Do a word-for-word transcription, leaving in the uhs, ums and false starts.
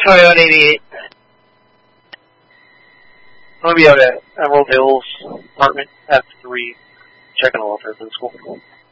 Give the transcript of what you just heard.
Coyote eighty-eight. I'm going to be out at Emerald Hills apartment F three, checking all of her in school.